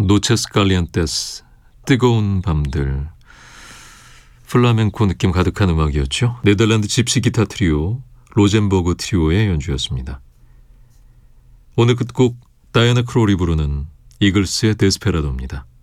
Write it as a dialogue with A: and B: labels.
A: 노체스 칼리엔테스 뜨거운 밤들. 플라멩코 느낌 가득한 음악이었죠. 네덜란드 집시 기타 트리오 로젠버그 트리오의 연주였습니다. 오늘 끝곡 다이애나 크롤이 부르는 이글스의 데스페라도입니다.